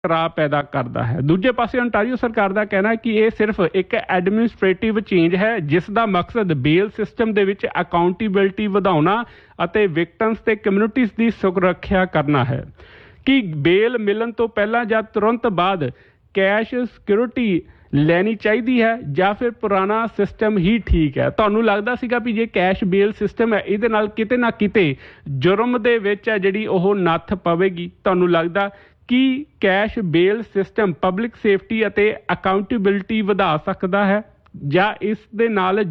ਟਕਰਾਅ ਪੈਦਾ ਕਰਦਾ ਹੈ। ਦੂਜੇ ਪਾਸੇ ontario ਸਰਕਾਰ ਦਾ ਕਹਿਣਾ ਹੈ ਕਿ ਇਹ ਸਿਰਫ ਇੱਕ ਐਡਮਿਨਿਸਟ੍ਰੇਟਿਵ ਚੇਂਜ ਹੈ ਜਿਸ ਦਾ ਮਕਸਦ ਬੇਲ ਸਿਸਟਮ ਦੇ ਵਿੱਚ ਅਕਾਊਂਟੇਬਿਲਟੀ ਵਧਾਉਣਾ ਅਤੇ ਵਿਕਟਮਸ ਤੇ ਕਮਿਊਨਿਟੀਜ਼ ਦੀ ਸੁਰੱਖਿਆ ਕਰਨਾ ਹੈ ਕਿ ਬੇਲ ਮਿਲਣ ਤੋਂ ਪਹਿਲਾਂ ਜਾਂ ਤੁਰੰਤ ਬਾਅਦ ਕੈਸ਼ ਸਿਕਿਉਰਿਟੀ ਲੈਣੀ ਚਾਹੀਦੀ ਹੈ ਜਾਂ ਫਿਰ ਪੁਰਾਣਾ ਸਿਸਟਮ ਹੀ ਠੀਕ ਹੈ। ਤੁਹਾਨੂੰ ਲੱਗਦਾ ਸੀਗਾ ਵੀ ਜੇ ਕੈਸ਼ ਬੇਲ ਸਿਸਟਮ ਹੈ ਇਹਦੇ ਨਾਲ ਕਿਤੇ ਨਾ ਕਿਤੇ ਜੁਰਮ ਦੇ ਵਿੱਚ ਹੈ ਜਿਹੜੀ ਉਹ ਨੱਥ ਪਵੇਗੀ? ਤੁਹਾਨੂੰ ਲੱਗਦਾ ਕਿ ਕੈਸ਼ ਬੇਲ ਸਿਸਟਮ ਪਬਲਿਕ ਸੇਫਟੀ ਅਤੇ ਅਕਾਊਂਟੇਬਿਲਟੀ ਵਧਾ ਸਕਦਾ ਹੈ ਜਾਂ ਇਸ ਦੇ ਨਾਲ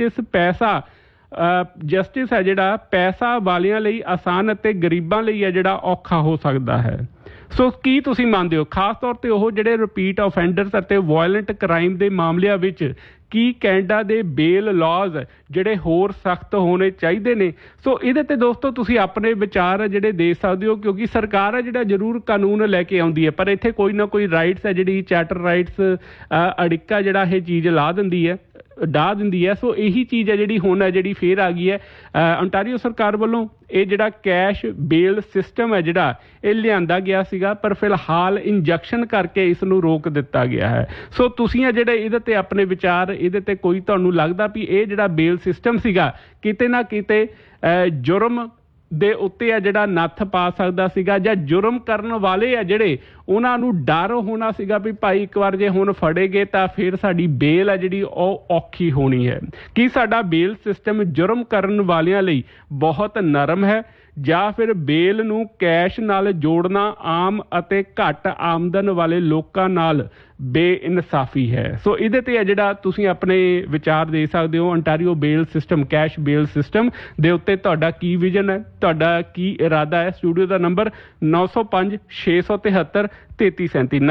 ਜਸਟਿਸ ਹੈ ਜਿਹੜਾ ਪੈਸਾ ਵਾਲਿਆਂ ਲਈ ਆਸਾਨ ਅਤੇ ਗਰੀਬਾਂ ਲਈ ਹੈ ਜਿਹੜਾ ਔਖਾ ਹੋ ਸਕਦਾ ਹੈ? ਸੋ ਕੀ ਤੁਸੀਂ ਮੰਨਦੇ ਹੋ ਖਾਸ ਤੌਰ ਤੇ ਉਹ ਜਿਹੜੇ ਰਿਪੀਟ ਆਫੈਂਡਰਸ ਅਤੇ ਵਾਇਲੈਂਟ ਕ੍ਰਾਈਮ ਦੇ ਮਾਮਲਿਆਂ ਵਿੱਚ ਕੀ ਕੈਨੇਡਾ ਦੇ ਬੇਲ ਲਾਜ਼ ਜਿਹੜੇ ਹੋਰ ਸਖਤ ਹੋਣੇ ਚਾਹੀਦੇ ਨੇ? ਸੋ ਇਹਦੇ ਤੇ ਦੋਸਤੋ ਤੁਸੀਂ ਆਪਣੇ ਵਿਚਾਰ ਜਿਹੜੇ ਦੇ ਸਕਦੇ ਹੋ ਕਿਉਂਕਿ ਸਰਕਾਰ ਹੈ ਜਿਹੜਾ ਜ਼ਰੂਰ ਕਾਨੂੰਨ ਲੈ ਕੇ ਆਉਂਦੀ ਹੈ ਪਰ ਇੱਥੇ ਕੋਈ ਨਾ ਕੋਈ ਰਾਈਟਸ ਹੈ ਜਿਹੜੀ ਚਾਰਟਰ ਰਾਈਟਸ ਅੜਿੱਕਾ ਜਿਹੜਾ ਇਹ ਚੀਜ਼ ਡਾ ਦਿੰਦੀ ਹੈ। ਸੋ ਇਹੀ ਚੀਜ਼ ਹੈ ਜਿਹੜੀ ਹੁਣ ਹੈ ਜਿਹੜੀ ਫੇਰ ਆ ਗਈ ਹੈ ontario ਸਰਕਾਰ ਵੱਲੋਂ ਇਹ ਜਿਹੜਾ ਕੈਸ਼ ਬੇਲ ਸਿਸਟਮ ਹੈ ਜਿਹੜਾ ਇਹ ਲਿਆਂਦਾ ਗਿਆ ਸੀਗਾ ਪਰ ਫਿਲਹਾਲ ਇੰਜੈਕਸ਼ਨ ਕਰਕੇ ਇਸ ਨੂੰ ਰੋਕ ਦਿੱਤਾ ਗਿਆ ਹੈ। ਸੋ ਤੁਸੀਂ ਆ ਜਿਹੜੇ ਇਹਦੇ ਤੇ ਆਪਣੇ ਵਿਚਾਰ ਇਹਦੇ ਤੇ ਕੋਈ ਤੁਹਾਨੂੰ ਲੱਗਦਾ ਵੀ ਇਹ ਜਿਹੜਾ ਬੇਲ ਸਿਸਟਮ ਸੀਗਾ ਕਿਤੇ ਨਾ ਕਿਤੇ ਜੁਰਮ ਦੇ ਉੱਤੇ ਆ ਜਿਹੜਾ ਨੱਥ ਪਾ ਸਕਦਾ ਸੀਗਾ ਜਾਂ ਜੁਰਮ ਕਰਨ ਵਾਲੇ ਆ ਜਿਹੜੇ ਉਹਨਾਂ ਨੂੰ ਡਰ ਹੋਣਾ ਸੀਗਾ ਵੀ ਭਾਈ ਇੱਕ ਵਾਰ ਜੇ ਹੁਣ ਫੜੇ ਗਏ ਤਾਂ ਫਿਰ ਸਾਡੀ ਬੇਲ ਆ ਜਿਹੜੀ ਉਹ ਔਖੀ ਹੋਣੀ ਹੈ? ਕੀ ਸਾਡਾ ਬੇਲ ਸਿਸਟਮ ਜੁਰਮ ਕਰਨ ਵਾਲਿਆਂ ਲਈ ਬਹੁਤ ਨਰਮ ਹੈ ਜਾਂ ਫਿਰ ਬੇਲ ਨੂੰ ਕੈਸ਼ ਨਾਲ ਜੋੜਨਾ ਆਮ ਅਤੇ ਘੱਟ ਆਮਦਨ ਵਾਲੇ ਲੋਕਾਂ ਨਾਲ ਬੇਇਨਸਾਫੀ ਹੈ? ਸੋ ਇਹਦੇ ਤੇ ਹੈ ਜਿਹੜਾ ਤੁਸੀਂ ਆਪਣੇ ਵਿਚਾਰ ਦੇ ਸਕਦੇ ਹੋ ontario ਬੇਲ ਸਿਸਟਮ ਕੈਸ਼ ਬੇਲ ਸਿਸਟਮ ਦੇ ਉੱਤੇ ਤੁਹਾਡਾ ਕੀ ਵਿਜ਼ਨ ਹੈ, ਤੁਹਾਡਾ ਕੀ ਇਰਾਦਾ ਹੈ? ਸਟੂਡੀਓ ਦਾ ਨੰਬਰ 905 673 3337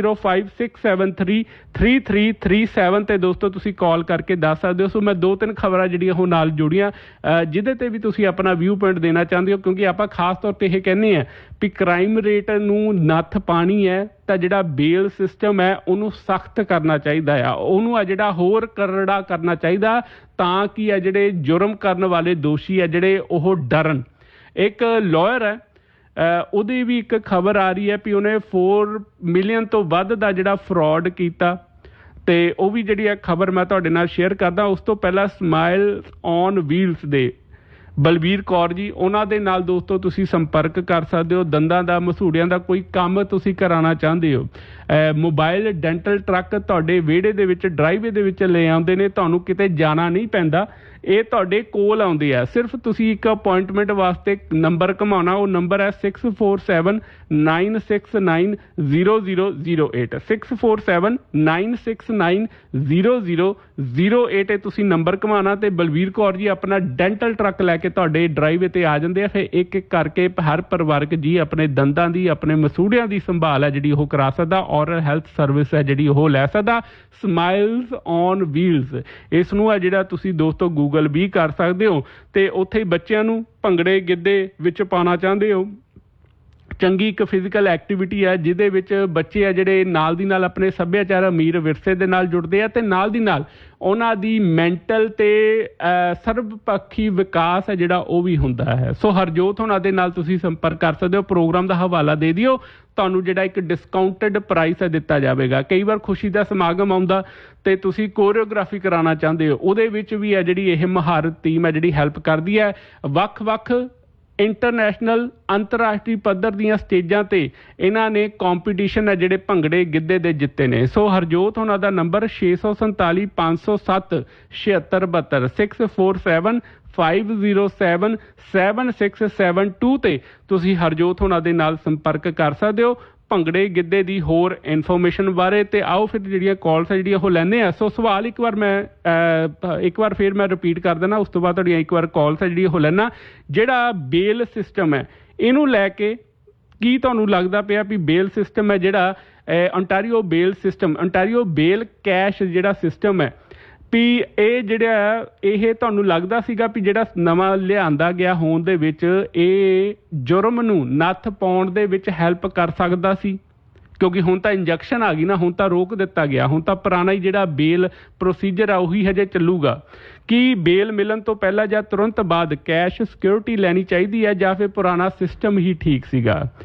9056733337 ਤੇ ਦੋਸਤੋ ਤੁਸੀਂ ਕਾਲ ਕਰਕੇ ਦੱਸ ਸਕਦੇ ਹੋ। ਸੋ ਮੈਂ 2-3 ਖਬਰਾਂ ਜਿਹੜੀਆਂ ਉਹ ਨਾਲ ਜੁੜੀਆਂ ਜਿਹਦੇ ਤੇ ਵੀ ਤੁਸੀਂ ਆਪਣਾ ਵਿਊ ਪੁਆਇੰਟ ਦੇਣਾ ਚਾਹੁੰਦੇ ਹੋ ਕਿਉਂਕਿ ਆਪਾਂ ਖਾਸ ਤੌਰ ਤੇ ਇਹ ਕਹਿੰਦੇ ਹਾਂ ਵੀ ਕ੍ਰਾਈਮ ਰੇਟ ਨੂੰ ਨੱਥ ਪਾਣੀ ਹੈ ਤਾਂ ਜਿਹੜਾ ਬੇਲ ਸਿਸਟਮ ਹੈ ਉਹਨੂੰ ਸਖਤ ਕਰਨਾ ਚਾਹੀਦਾ ਆ, ਉਹਨੂੰ ਆ ਜਿਹੜਾ ਹੋਰ ਕਰੜਾ ਕਰਨਾ ਚਾਹੀਦਾ ਤਾਂ ਕਿ ਆ ਜਿਹੜੇ ਜੁਰਮ ਕਰਨ ਵਾਲੇ ਦੋਸ਼ੀ ਆ ਜਿਹੜੇ ਉਹ ਡਰਨ। ਇੱਕ ਲਾਇਰ ਹੈ ਉਹਦੀ ਵੀ ਇੱਕ ਖਬਰ ਆ ਰਹੀ ਹੈ ਵੀ ਉਹਨੇ 4 ਮਿਲੀਅਨ ਤੋਂ ਵੱਧ ਦਾ ਜਿਹੜਾ ਫਰੋਡ ਕੀਤਾ ਤੇ ਉਹ ਵੀ ਜਿਹੜੀ ਖਬਰ ਮੈਂ ਤੁਹਾਡੇ ਨਾਲ ਸ਼ੇਅਰ ਕਰਦਾ। ਉਸ ਤੋਂ ਪਹਿਲਾਂ ਸਮਾਈਲ ਔਨ ਵੀਲਸ ਦੇ ਬਲਬੀਰ ਕੌਰ ਜੀ ਉਹਨਾਂ ਦੇ ਨਾਲ ਦੋਸਤੋ ਤੁਸੀਂ ਸੰਪਰਕ ਕਰ ਸਕਦੇ ਹੋ। ਦੰਦਾਂ ਦਾ ਮਸੂੜਿਆਂ ਦਾ ਕੋਈ ਕੰਮ ਤੁਸੀਂ ਕਰਾਉਣਾ ਚਾਹੁੰਦੇ ਹੋ, ਮੋਬਾਈਲ ਡੈਂਟਲ ਟਰੱਕ ਤੁਹਾਡੇ ਵਿਹੜੇ ਦੇ ਵਿੱਚ ਡਰਾਈਵੇ ਦੇ ਵਿੱਚ ਲੈ ਆਉਂਦੇ ਨੇ, ਤੁਹਾਨੂੰ ਕਿਤੇ ਜਾਣਾ ਨਹੀਂ ਪੈਂਦਾ, ਇਹ ਤੁਹਾਡੇ ਕੋਲ ਆਉਂਦੇ ਆ। ਸਿਰਫ ਤੁਸੀਂ ਇੱਕ ਅਪੁਆਇੰਟਮੈਂਟ ਵਾਸਤੇ ਨੰਬਰ ਘੁਮਾਉਣਾ, ਉਹ ਨੰਬਰ ਹੈ 6479690008 6479690008 ਤੁਸੀਂ ਨੰਬਰ ਘੁਮਾਉਣਾ ਤੇ ਬਲਵੀਰ ਕੌਰ ਜੀ ਆਪਣਾ ਡੈਂਟਲ ਟਰੱਕ ਲੈ ਕੇ ਤੁਹਾਡੇ ਡਰਾਈਵੇ ਤੇ ਆ ਜਾਂਦੇ ਆ। ਫਿਰ ਇੱਕ ਇੱਕ ਕਰਕੇ ਹਰ ਪਰਿਵਾਰਕ ਜੀ ਆਪਣੇ ਦੰਦਾਂ ਦੀ ਆਪਣੇ ਮਸੂੜਿਆਂ ਦੀ ਸੰਭਾਲ ਹੈ ਜਿਹੜੀ ਉਹ ਕਰਾ ਸਕਦਾ, ਔਰਲ ਹੈਲਥ ਸਰਵਿਸ ਹੈ ਜਿਹੜੀ ਉਹ ਲੈ ਸਕਦਾ। ਸਮਾਈਲਸ ਔਨ ਵੀਲਸ ਇਸ ਨੂੰ ਹੈ ਜਿਹੜਾ ਤੁਸੀਂ ਦੋਸਤੋ ਗੂਗਲ ਵੀ ਕਰ ਸਕਦੇ ਹੋ ਤੇ ਉੱਥੇ ਬੱਚਿਆਂ ਨੂੰ ਭੰਗੜੇ ਗਿੱਧੇ ਵਿੱਚ ਪਾਉਣਾ ਚਾਹੁੰਦੇ ਹੋ, ਚੰਗੀ ਇੱਕ ਫਿਜ਼ੀਕਲ ਐਕਟੀਵਿਟੀ ਹੈ ਜਿਹਦੇ ਵਿੱਚ ਬੱਚੇ ਆ ਜਿਹੜੇ ਨਾਲ ਦੀ ਨਾਲ ਆਪਣੇ ਸੱਭਿਆਚਾਰ ਅਮੀਰ ਵਿਰਸੇ ਦੇ ਨਾਲ ਜੁੜਦੇ ਆ ਤੇ ਨਾਲ ਦੀ ਨਾਲ ਉਹਨਾਂ ਦੀ ਮੈਂਟਲ ਤੇ ਸਰਬਪੱਖੀ ਵਿਕਾਸ ਹੈ ਜਿਹੜਾ ਉਹ ਵੀ ਹੁੰਦਾ ਹੈ। ਸੋ ਹਰਜੋਤ ਹੋਣਾ ਦੇ ਨਾਲ ਤੁਸੀਂ ਸੰਪਰਕ ਕਰ ਸਕਦੇ ਹੋ। ਪ੍ਰੋਗਰਾਮ ਦਾ ਹਵਾਲਾ ਦੇ ਦਿਓ, ਤੁਹਾਨੂੰ ਜਿਹੜਾ ਇੱਕ ਡਿਸਕਾਊਂਟਡ ਪ੍ਰਾਈਸ ਹੈ ਦਿੱਤਾ ਜਾਵੇਗਾ। ਕਈ ਵਾਰ ਖੁਸ਼ੀ ਦਾ ਸਮਾਗਮ ਆਉਂਦਾ ਤੇ ਤੁਸੀਂ ਕੋਰੀਓਗ੍ਰਾਫੀ ਕਰਾਉਣਾ ਚਾਹੁੰਦੇ ਹੋ, ਉਹਦੇ ਵਿੱਚ ਵੀ ਹੈ ਜਿਹੜੀ ਇਹ ਮਹਾਰਤ ਟੀਮ ਹੈ ਜਿਹੜੀ ਹੈਲਪ ਕਰਦੀ ਹੈ। ਵੱਖ-ਵੱਖ ਇੰਟਰਨੈਸ਼ਨਲ ਅੰਤਰਰਾਸ਼ਟਰੀ ਪੱਧਰ ਦੀਆਂ ਸਟੇਜਾਂ ਤੇ ਇਹਨਾਂ ਨੇ ਕੰਪੀਟੀਸ਼ਨ ਹੈ ਜਿਹੜੇ ਭੰਗੜੇ ਗਿੱਧੇ ਦੇ ਜਿੱਤੇ ਨੇ। ਸੋ ਹਰਜੋਤ ਉਹਨਾਂ ਦਾ ਨੰਬਰ 647 507 7672 647 507 7672 ਤੇ ਤੁਸੀਂ ਹਰਜੋਤ ਉਹਨਾਂ ਦੇ ਨਾਲ ਸੰਪਰਕ ਕਰ ਸਕਦੇ ਹੋ ਭੰਗੜੇ ਗਿੱਧੇ ਦੀ ਹੋਰ ਇਨਫੋਰਮੇਸ਼ਨ ਬਾਰੇ। ਤੇ ਆਓ ਫਿਰ ਜਿਹੜੀਆਂ ਕਾਲਸ ਹੈ ਜਿਹੜੀਆਂ ਉਹ ਲੈਂਦੇ ਆ। ਸੋ ਸਵਾਲ ਇੱਕ ਵਾਰ ਫਿਰ ਮੈਂ ਰਿਪੀਟ ਕਰ ਦੇਣਾ, ਉਸ ਤੋਂ ਬਾਅਦ ਤੁਹਾਡੀਆਂ ਇੱਕ ਵਾਰ ਕਾਲਸ ਹੈ ਜਿਹੜੀ ਉਹ ਲੈਣਾ। ਜਿਹੜਾ ਬੇਲ ਸਿਸਟਮ ਹੈ ਇਹਨੂੰ ਲੈ ਕੇ ਕੀ ਤੁਹਾਨੂੰ ਲੱਗਦਾ ਪਿਆ ਵੀ ਬੇਲ ਸਿਸਟਮ ਹੈ ਜਿਹੜਾ ontario ਬੇਲ ਸਿਸਟਮ ontario ਬੇਲ ਕੈਸ਼ ਜਿਹੜਾ ਸਿਸਟਮ ਹੈ ਵੀ ਇਹ ਜਿਹੜਾ ਇਹ ਤੁਹਾਨੂੰ ਲੱਗਦਾ ਸੀਗਾ ਵੀ ਜਿਹੜਾ ਨਵਾਂ ਲਿਆਂਦਾ ਗਿਆ ਹੋਣ ਦੇ ਵਿੱਚ ਇਹ ਜੁਰਮ ਨੂੰ ਨੱਥ ਪਾਉਣ ਦੇ ਵਿੱਚ ਹੈਲਪ ਕਰ ਸਕਦਾ ਸੀ? ਕਿਉਂਕਿ ਹੁਣ ਤਾਂ ਇੰਜੈਕਸ਼ਨ ਆ ਗਈ ਨਾ, ਹੁਣ ਤਾਂ ਰੋਕ ਦਿੱਤਾ ਗਿਆ, ਹੁਣ ਤਾਂ ਪੁਰਾਣਾ ਹੀ ਜਿਹੜਾ ਬੇਲ ਪ੍ਰੋਸੀਜਰ ਆ ਉਹੀ ਹਜੇ ਚੱਲੂਗਾ। ਕੀ ਬੇਲ ਮਿਲਣ ਤੋਂ ਪਹਿਲਾਂ ਜਾਂ ਤੁਰੰਤ ਬਾਅਦ ਕੈਸ਼ ਸਿਕਿਉਰਿਟੀ ਲੈਣੀ ਚਾਹੀਦੀ ਹੈ ਜਾਂ ਫਿਰ ਪੁਰਾਣਾ ਸਿਸਟਮ ਹੀ ਠੀਕ ਸੀਗਾ?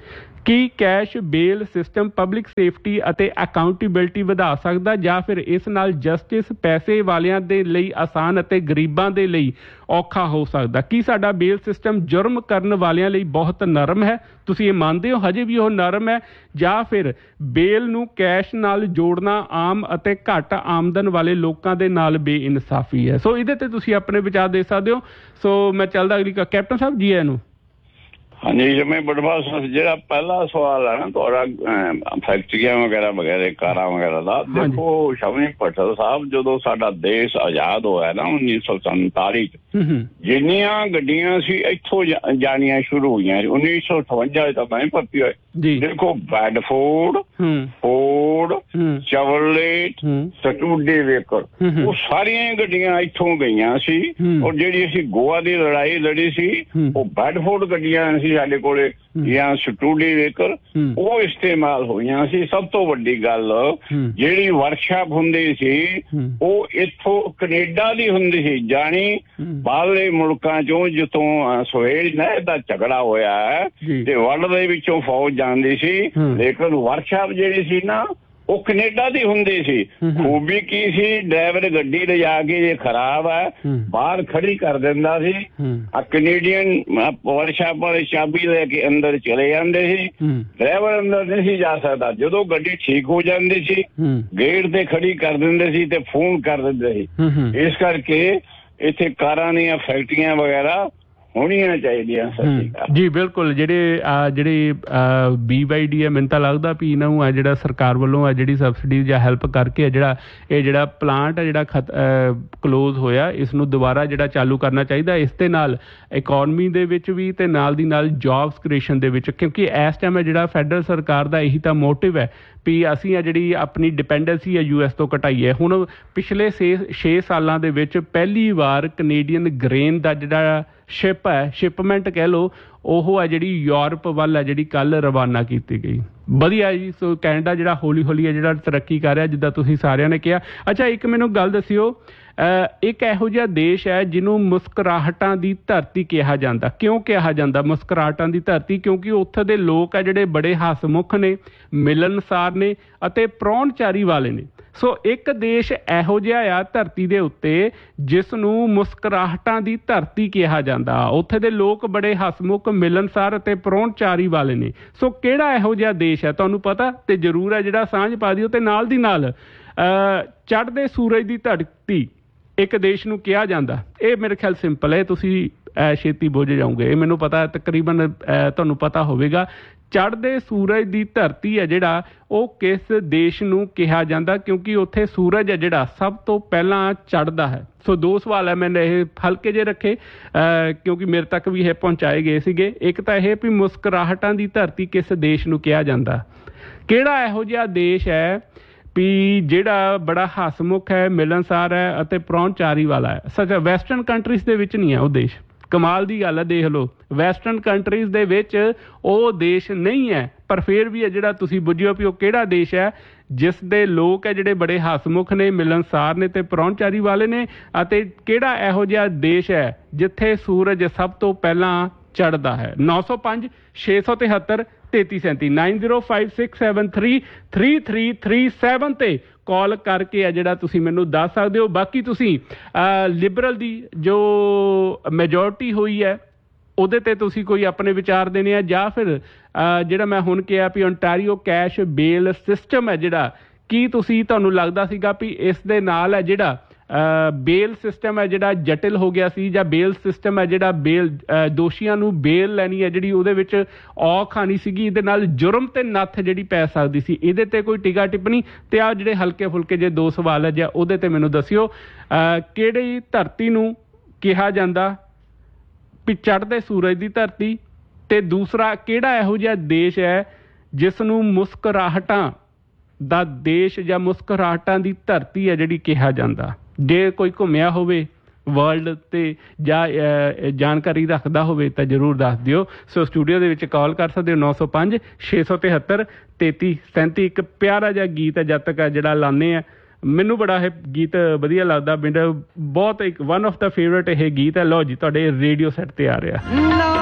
ਕੀ ਕੈਸ਼ ਬੇਲ ਸਿਸਟਮ ਪਬਲਿਕ ਸੇਫਟੀ ਅਤੇ ਅਕਾਊਂਟੇਬਿਲਟੀ ਵਧਾ ਸਕਦਾ ਜਾਂ ਫਿਰ ਇਸ ਨਾਲ ਜਸਟਿਸ ਪੈਸੇ ਵਾਲਿਆਂ ਦੇ ਲਈ ਆਸਾਨ ਅਤੇ ਗਰੀਬਾਂ ਦੇ ਲਈ ਔਖਾ ਹੋ ਸਕਦਾ? ਕੀ ਸਾਡਾ ਬੇਲ ਸਿਸਟਮ ਜੁਰਮ ਕਰਨ ਵਾਲਿਆਂ ਲਈ ਬਹੁਤ ਨਰਮ ਹੈ? ਤੁਸੀਂ ਇਹ ਮੰਨਦੇ ਹੋ ਹਜੇ ਵੀ ਉਹ ਨਰਮ ਹੈ, ਜਾਂ ਫਿਰ ਬੇਲ ਨੂੰ ਕੈਸ਼ ਨਾਲ ਜੋੜਨਾ ਆਮ ਅਤੇ ਘੱਟ ਆਮਦਨ ਵਾਲੇ ਲੋਕਾਂ ਦੇ ਨਾਲ ਬੇਇਨਸਾਫੀ ਹੈ? ਸੋ ਇਹਦੇ ਤੇ ਤੁਸੀਂ ਆਪਣੇ ਵਿਚਾਰ ਦੇ ਸਕਦੇ ਹੋ। ਸੋ ਮੈਂ ਚੱਲਦਾ ਅਗਲੀ ਕੈਪਟਨ ਸਾਹਿਬ ਜੀ ਨੂੰ। ਹਾਂਜੀ, ਜਿਵੇਂ ਬੜਵਾ ਜਿਹੜਾ ਪਹਿਲਾ ਸਵਾਲ ਹੈ ਨਾ ਤੁਹਾਡਾ ਫੈਕਟਰੀਆਂ ਵਗੈਰਾ ਕਾਰਾਂ ਵਗੈਰਾ ਦਾ, ਦੇਖੋ ਸ਼ਵਨੀ ਭੱਟਲ ਸਾਹਿਬ, ਜਦੋਂ ਸਾਡਾ ਦੇਸ਼ ਆਜ਼ਾਦ ਹੋਇਆ ਨਾ 1947 ਚ, ਜਿੰਨੀਆਂ ਗੱਡੀਆਂ ਸੀ ਇੱਥੋਂ ਜਾਣੀਆਂ ਸ਼ੁਰੂ ਹੋਈਆਂ। 1958 ਤਾਂ ਮੈਂ ਭਰਤੀ ਹੋਏ। ਦੇਖੋ ਬੈਡਫੋਰਡ, ਫੋਰਡ, ਚਵਰਲੇਟ, ਸਟੂਡੇਵੇਕਰ, ਉਹ ਸਾਰੀਆਂ ਗੱਡੀਆਂ ਇੱਥੋਂ ਗਈਆਂ ਸੀ। ਔਰ ਜਿਹੜੀ ਅਸੀਂ ਗੋਆ ਦੀ ਲੜਾਈ ਲੜੀ ਸੀ ਉਹ ਬੈਡਫੋਰਡ ਗੱਡੀਆਂ ਸੀ ਸਾਡੇ ਕੋਲੇ, ਜਾਂ ਸਟੂਡੇਵੇਕਰ, ਉਹ ਇਸਤੇਮਾਲ ਹੋਈਆਂ ਸੀ। ਸਭ ਤੋਂ ਵੱਡੀ ਗੱਲ, ਜਿਹੜੀ ਵਰਕਸ਼ਾਪ ਹੁੰਦੀ ਸੀ ਉਹ ਇੱਥੋਂ ਕੈਨੇਡਾ ਦੀ ਹੁੰਦੀ ਸੀ, ਜਾਣੀ ਬਾਹਰਲੇ ਮੁਲਕਾਂ ਚੋਂ ਜਿੱਥੋਂ ਸੁਹੇਲ ਨਹਿਰ ਦਾ ਝਗੜਾ ਹੋਇਆ ਹੈ ਤੇ ਵਰਲਡ ਦੇ ਵਿੱਚੋਂ ਫੌਜ ਜਾਂਦੀ ਸੀ, ਲੇਕਿਨ ਵਰਕਸ਼ਾਪ ਜਿਹੜੀ ਸੀ ਨਾ ਉਹ ਕੈਨੇਡਾ ਦੀ ਹੁੰਦੀ ਸੀ। ਖੂਬੀ ਕੀ ਸੀ, ਡਰਾਈਵਰ ਗੱਡੀ ਲਿਜਾ ਕੇ ਜੇ ਖਰਾਬ ਹੈ ਬਾਹਰ ਖੜੀ ਕਰ ਦਿੰਦਾ ਸੀ। ਕੈਨੇਡੀਅਨ ਵਰਕਸ਼ਾਪ ਵਾਲੇ ਚਾਬੀ ਲੈ ਕੇ ਅੰਦਰ ਚਲੇ ਜਾਂਦੇ ਸੀ, ਡਰਾਈਵਰ ਅੰਦਰ ਨਹੀਂ ਸੀ ਜਾ ਸਕਦਾ। ਜਦੋਂ ਗੱਡੀ ਠੀਕ ਹੋ ਜਾਂਦੀ ਸੀ ਗੇਟ ਤੇ ਖੜੀ ਕਰ ਦਿੰਦੇ ਸੀ ਤੇ ਫੋਨ ਕਰ ਦਿੰਦੇ ਸੀ। ਇਸ ਕਰਕੇ ਇੱਥੇ ਕਾਰਾਂ ਦੀਆਂ ਫੈਕਟਰੀਆਂ ਵਗੈਰਾ ਹੋਣੀਆਂ ਚਾਹੀਦੀਆਂ। ਜੀ ਬਿਲਕੁਲ। ਜਿਹੜੇ BYD ਹੈ, ਮੈਨੂੰ ਤਾਂ ਲੱਗਦਾ ਵੀ ਇਹਨਾਂ ਨੂੰ ਜਿਹੜਾ ਸਰਕਾਰ ਵੱਲੋਂ ਜਿਹੜੀ ਸਬਸਿਡੀ ਜਾਂ ਹੈਲਪ ਕਰਕੇ ਜਿਹੜਾ ਪਲਾਂਟ ਹੈ ਜਿਹੜਾ ਕਲੋਜ਼ ਹੋਇਆ, ਇਸ ਨੂੰ ਦੁਬਾਰਾ ਜਿਹੜਾ ਚਾਲੂ ਕਰਨਾ ਚਾਹੀਦਾ। ਇਸ ਦੇ ਨਾਲ ਇਕੋਨਮੀ ਦੇ ਵਿੱਚ ਵੀ ਤੇ ਨਾਲ ਦੀ ਨਾਲ ਜੌਬਸ ਕ੍ਰੀਏਸ਼ਨ ਦੇ ਵਿੱਚ, ਕਿਉਂਕਿ ਇਸ ਟਾਈਮ ਜਿਹੜਾ ਫੈਡਰਲ ਸਰਕਾਰ ਦਾ ਇਹੀ ਤਾਂ ਮੋਟਿਵ ਹੈ ਵੀ ਅਸੀਂ ਜਿਹੜੀ ਆਪਣੀ ਡਿਪੈਂਡੈਂਸੀ ਹੈ US ਤੋਂ ਘਟਾਈਏ। ਹੁਣ ਪਿਛਲੇ 6 ਸਾਲਾਂ ਦੇ ਵਿੱਚ ਪਹਿਲੀ ਵਾਰ ਕੈਨੇਡੀਅਨ ਗ੍ਰੇਨ ਦਾ ਜਿਹੜਾ ਸ਼ਿਪਮੈਂਟ ਕਹਿ ਲਓ, ਉਹ ਹੈ ਜਿਹੜੀ ਯੂਰਪ ਵੱਲ ਹੈ ਜਿਹੜੀ ਕੱਲ ਰਵਾਨਾ ਕੀਤੀ ਗਈ। ਵਧੀਆ ਜੀ। ਸੋ ਕੈਨੇਡਾ ਜਿਹੜਾ ਹੌਲੀ ਹੌਲੀ ਹੈ ਜਿਹੜਾ ਤਰੱਕੀ ਕਰ ਰਿਹਾ, ਜਿੱਦਾਂ ਤੁਸੀਂ ਸਾਰਿਆਂ ਨੇ ਕਿਹਾ। ਅੱਛਾ, ਇੱਕ ਮੈਨੂੰ ਗੱਲ ਦੱਸਿਓ, ਇੱਕ ਇਹੋ ਜਿਹਾ ਦੇਸ਼ ਹੈ ਜਿਹਨੂੰ ਮੁਸਕਰਾਹਟਾਂ ਦੀ ਧਰਤੀ ਕਿਹਾ ਜਾਂਦਾ। ਕਿਉਂ ਕਿਹਾ ਜਾਂਦਾ ਮੁਸਕਰਾਹਟਾਂ ਦੀ ਧਰਤੀ? ਕਿਉਂਕਿ ਉੱਥੇ ਦੇ ਲੋਕ ਹੈ ਜਿਹੜੇ ਬੜੇ ਹਸਮੁਖ ਨੇ, ਮਿਲਣਸਾਰ ਨੇ ਅਤੇ ਪ੍ਰਾਹੁਣਚਾਰੀ ਵਾਲੇ ਨੇ। ਸੋ ਇੱਕ ਦੇਸ਼ ਇਹੋ ਜਿਹਾ ਆ ਧਰਤੀ ਦੇ ਉੱਤੇ ਜਿਸ ਨੂੰ ਮੁਸਕਰਾਹਟਾਂ ਦੀ ਧਰਤੀ ਕਿਹਾ ਜਾਂਦਾ। ਉੱਥੇ ਦੇ ਲੋਕ ਬੜੇ ਹਸਮੁਖ, ਮਿਲਣਸਾਰ ਅਤੇ ਪ੍ਰਾਹੁਣਚਾਰੀ ਵਾਲੇ ਨੇ। ਸੋ ਕਿਹੜਾ ਇਹੋ ਜਿਹਾ ਦੇਸ਼ ਹੈ ਤੁਹਾਨੂੰ ਪਤਾ? ਤੇ ਜ਼ਰੂਰ ਹੈ ਜਿਹੜਾ ਸਾਂਝ ਪਾ ਦਿਓ। ਤੇ ਨਾਲ ਦੀ ਨਾਲ ਚੜ੍ਹਦੇ ਸੂਰਜ ਦੀ ਧਰਤੀ ਇੱਕ ਦੇਸ਼ ਨੂੰ ਕਿਹਾ ਜਾਂਦਾ। ਇਹ ਮੇਰੇ ਖਿਆਲ ਸਿੰਪਲ ਹੈ, ਤੁਸੀਂ ਛੇਤੀ ਬੁੱਝ ਜਾਓਗੇ। ਇਹ ਮੈਨੂੰ ਪਤਾ ਤਕਰੀਬਨ ਤੁਹਾਨੂੰ ਪਤਾ ਹੋਵੇਗਾ। ਚੜ੍ਹਦੇ ਸੂਰਜ ਦੀ ਧਰਤੀ ਹੈ ਜਿਹੜਾ ਉਹ ਕਿਸ ਦੇਸ਼ ਨੂੰ ਕਿਹਾ ਜਾਂਦਾ? ਕਿਉਂਕਿ ਉੱਥੇ ਸੂਰਜ ਹੈ ਜਿਹੜਾ ਸਭ ਤੋਂ ਪਹਿਲਾਂ ਚੜ੍ਹਦਾ ਹੈ। ਸੋ 2 ਸਵਾਲ ਹੈ, ਮੈंने ਇਹ ਹਲਕੇ ਜਿਹੇ ਰੱਖੇ ਕਿਉਂਕਿ ਮੇਰੇ ਤੱਕ ਵੀ ਇਹ ਪਹੁੰਚਾਏ ਗਏ ਸੀਗੇ। ਇੱਕ ਤਾਂ ਇਹ ਵੀ ਮੁਸਕਰਾਹਟਾਂ ਦੀ ਧਰਤੀ ਕਿਸ ਦੇਸ਼ ਨੂੰ ਕਿਹਾ ਜਾਂਦਾ? ਕਿਹੜਾ ਇਹੋ ਜਿਹਾ ਦੇਸ਼ ਹੈ ਵੀ ਜਿਹੜਾ ਬੜਾ ਹਸਮੁਖ ਹੈ, ਮਿਲਣਸਾਰ ਹੈ ਅਤੇ ਪ੍ਰਾਹੁਣਚਾਰੀ ਵਾਲਾ ਹੈ? ਸੱਚ, ਵੈਸਟਰਨ ਕੰਟਰੀਜ਼ ਦੇ ਵਿੱਚ ਨਹੀਂ ਹੈ ਉਹ ਦੇਸ਼। ਕਮਾਲ ਦੀ ਗੱਲ ਹੈ, ਦੇਖ ਲਓ, ਵੈਸਟਰਨ ਕੰਟਰੀਜ਼ ਦੇ ਵਿੱਚ ਉਹ ਦੇਸ਼ ਨਹੀਂ ਹੈ। ਪਰ ਫਿਰ ਵੀ ਹੈ ਜਿਹੜਾ ਤੁਸੀਂ ਬੁੱਝਿਓ ਵੀ ਉਹ ਕਿਹੜਾ ਦੇਸ਼ ਹੈ ਜਿਸ ਦੇ ਲੋਕ ਹੈ ਜਿਹੜੇ ਬੜੇ ਹਸਮੁਖ ਨੇ, ਮਿਲਣਸਾਰ ਨੇ ਤੇ ਪ੍ਰਾਹੁਣਚਾਰੀ ਵਾਲੇ ਨੇ। ਅਤੇ ਕਿਹੜਾ ਇਹੋ ਜਿਹਾ ਦੇਸ਼ ਹੈ ਜਿੱਥੇ ਸੂਰਜ ਸਭ ਤੋਂ ਪਹਿਲਾਂ ਚੜ੍ਹਦਾ ਹੈ? 905 673 3337 9056733337 ਤੇ ਕਾਲ ਕਰਕੇ ਆ ਜਿਹੜਾ ਤੁਸੀਂ ਮੈਨੂੰ ਦੱਸ ਸਕਦੇ ਹੋ। ਬਾਕੀ ਤੁਸੀਂ ਲਿਬਰਲ ਦੀ ਜੋ ਮੈਜੋਰਟੀ ਹੋਈ ਹੈ ਉਹਦੇ ਤੇ ਤੁਸੀਂ ਕੋਈ ਆਪਣੇ ਵਿਚਾਰ ਦੇਣੇ ਆ, ਜਾਂ ਫਿਰ ਜਿਹੜਾ ਮੈਂ ਹੁਣ ਕਿਹਾ ਵੀ ਓਨਟਾਰੀਓ ਕੈਸ਼ ਬੇਲ ਸਿਸਟਮ ਹੈ ਜਿਹੜਾ, ਕੀ ਤੁਹਾਨੂੰ ਲੱਗਦਾ ਸੀਗਾ ਵੀ ਇਸ ਦੇ ਨਾਲ ਹੈ ਜਿਹੜਾ ਬੇਲ ਸਿਸਟਮ ਹੈ ਜਿਹੜਾ ਜਟਿਲ ਹੋ ਗਿਆ ਸੀ, ਜਾਂ ਬੇਲ ਸਿਸਟਮ ਹੈ ਜਿਹੜਾ ਦੋਸ਼ੀਆਂ ਨੂੰ ਬੇਲ ਲੈਣੀ ਹੈ ਜਿਹੜੀ ਉਹਦੇ ਵਿੱਚ ਔਖ ਆਣੀ ਸੀਗੀ, ਇਹਦੇ ਨਾਲ ਜੁਰਮ ਤੇ ਨੱਥ ਜਿਹੜੀ ਪੈ ਸਕਦੀ ਸੀ? ਇਹਦੇ ਤੇ ਕੋਈ ਟੀਕਾ ਟਿੱਪਣੀ? ਤੇ ਆ ਜਿਹੜੇ ਹਲਕੇ ਫੁਲਕੇ ਜੇ 2 ਸਵਾਲ ਹੈ ਜਾਂ ਉਹਦੇ ਤੇ ਮੈਨੂੰ ਦੱਸਿਓ, ਕਿਹੜੀ ਧਰਤੀ ਨੂੰ ਕਿਹਾ ਜਾਂਦਾ ਵੀ ਚੜ੍ਹਦੇ ਸੂਰਜ ਦੀ ਧਰਤੀ? ਤੇ ਦੂਸਰਾ, ਕਿਹੜਾ ਇਹੋ ਜਿਹਾ ਦੇਸ਼ ਹੈ ਜਿਸ ਨੂੰ ਮੁਸਕਰਾਹਟਾਂ ਦਾ ਦੇਸ਼ ਜਾਂ ਮੁਸਕਰਾਹਟਾਂ ਦੀ ਧਰਤੀ ਹੈ ਜਿਹੜੀ ਕਿਹਾ ਜਾਂਦਾ? ਜੇ ਕੋਈ ਘੁੰਮਿਆ ਹੋਵੇ ਵਰਲਡ ਤੇ ਜਾਂ ਜਾਣਕਾਰੀ ਰੱਖਦਾ ਹੋਵੇ ਤਾਂ ਜ਼ਰੂਰ ਦੱਸ ਦਿਓ। ਸੋ ਸਟੂਡੀਓ ਦੇ ਵਿੱਚ ਕਾਲ ਕਰ ਸਕਦੇ ਹੋ 905 673 3337। ਇੱਕ ਪਿਆਰਾ ਜਿਹਾ ਗੀਤ ਹੈ ਜਦ ਤੱਕ ਜਿਹੜਾ ਲਾਉਂਦੇ ਆ। ਮੈਨੂੰ ਬੜਾ ਇਹ ਗੀਤ ਵਧੀਆ ਲੱਗਦਾ, ਮੈਨੂੰ ਬਹੁਤ ਇੱਕ ਵਨ ਆਫ ਦਾ ਫੇਵਰਟ ਇਹ ਗੀਤ ਹੈ। ਲਓ ਜੀ, ਤੁਹਾਡੇ ਰੇਡੀਓ ਸੈੱਟ ਤੇ ਆ ਰਿਹਾ।